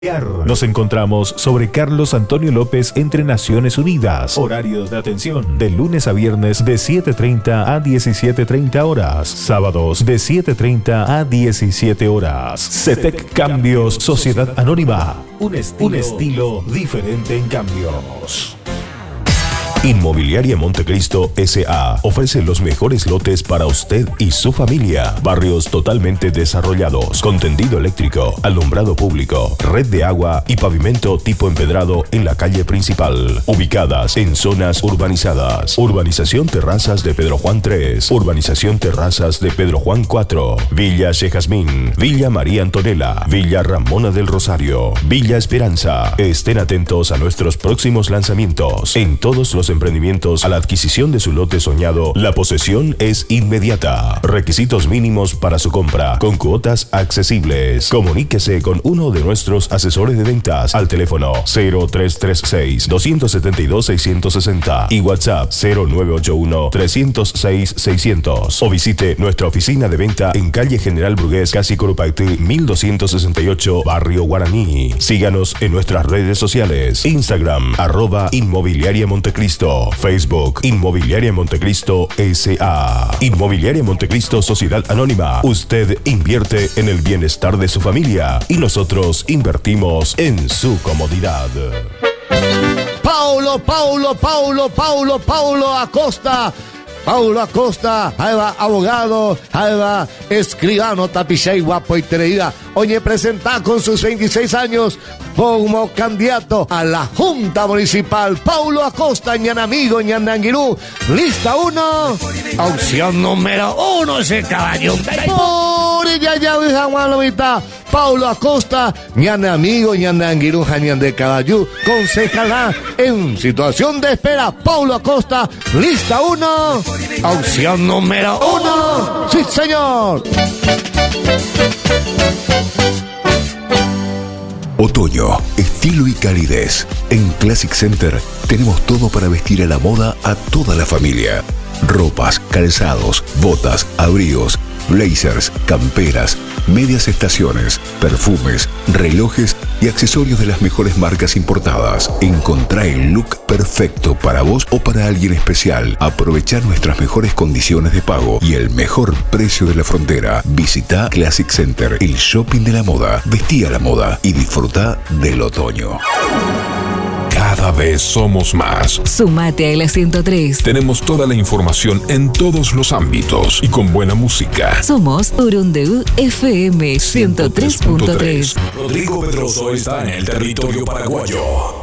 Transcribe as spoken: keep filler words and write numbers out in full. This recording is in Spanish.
Nos encontramos sobre Carlos Antonio López entre Naciones Unidas. Horario de atención de lunes a viernes de siete treinta a diecisiete treinta horas. Sábados de siete treinta a diecisiete horas. CETEC Cambios Sociedad Anónima. Un estilo, un estilo diferente en cambios. Inmobiliaria Montecristo S A ofrece los mejores lotes para usted y su familia. Barrios totalmente desarrollados, con tendido eléctrico, alumbrado público, red de agua y pavimento tipo empedrado en la calle principal. Ubicadas en zonas urbanizadas. Urbanización Terrazas de Pedro Juan tres, Urbanización Terrazas de Pedro Juan cuatro, Villa Chejazmín, Villa María Antonella, Villa Ramona del Rosario, Villa Esperanza. Estén atentos a nuestros próximos lanzamientos. En todos los emprendimientos, a la adquisición de su lote soñado, la posesión es inmediata. Requisitos mínimos para su compra, con cuotas accesibles. Comuníquese con uno de nuestros asesores de ventas al teléfono cero tres tres seis, dos siete dos, seis seis cero y WhatsApp cero nueve ocho uno, tres cero seis, seiscientos, o visite nuestra oficina de venta en calle General Brugués, Casi Corupactí, mil doscientos sesenta y ocho, Barrio Guaraní. Síganos en nuestras redes sociales: Instagram, arroba Inmobiliaria Montecristo, Facebook, Inmobiliaria Montecristo S A. Inmobiliaria Montecristo Sociedad Anónima. Usted invierte en el bienestar de su familia y nosotros invertimos en su comodidad. Paulo, Paulo, Paulo, Paulo, Paulo Acosta. Paulo Acosta, ahí va, abogado, ahí va, escribano, tapichay, guapo y treída. Oye, presenta con sus veintiséis años como candidato a la Junta Municipal. Paulo Acosta, ñanamigo, ñandanguirú. Lista uno. Opción número uno, ese caballo. Por ya, ya, hija, Gualomita. Paulo Acosta, ñanamigo, ñandanguirú, ñan de caballú. Concejala en situación de espera. Paulo Acosta, lista uno. Opción número uno. Sí, señor. Otoño, estilo y calidez. En Classic Center tenemos todo para vestir a la moda a toda la familia. Ropas, calzados, botas, abrigos, blazers, camperas, medias estaciones, perfumes, relojes y accesorios de las mejores marcas importadas. Encontrá el look perfecto para vos o para alguien especial. Aprovechá nuestras mejores condiciones de pago y el mejor precio de la frontera. Visita Classic Center, el shopping de la moda. Vestí a la moda y disfruta del otoño. Cada vez somos más. Sumate a la ciento tres. Tenemos toda la información en todos los ámbitos y con buena música. Somos Urundeu F M ciento tres punto tres. Rodrigo Pedroso está en el territorio paraguayo.